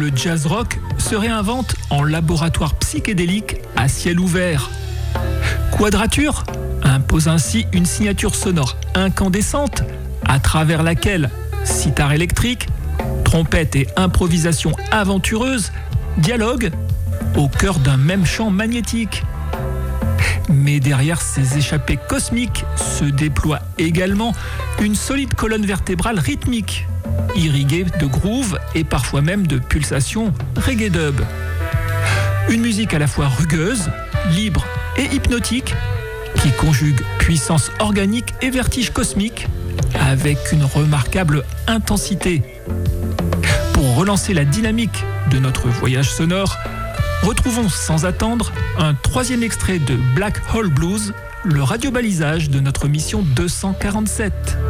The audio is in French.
le jazz rock se réinvente en laboratoire psychédélique à ciel ouvert. Quadrature impose ainsi une signature sonore incandescente à travers laquelle sitar électrique, trompette et improvisation aventureuse dialoguent au cœur d'un même champ magnétique. Mais derrière ces échappées cosmiques se déploie également une solide colonne vertébrale rythmique, irriguée de grooves et parfois même de pulsations reggae dub. Une musique à la fois rugueuse, libre et hypnotique, qui conjugue puissance organique et vertige cosmique avec une remarquable intensité. Pour relancer la dynamique de notre voyage sonore, retrouvons sans attendre un troisième extrait de Black Hole Blues, le radiobalisage de notre mission 247.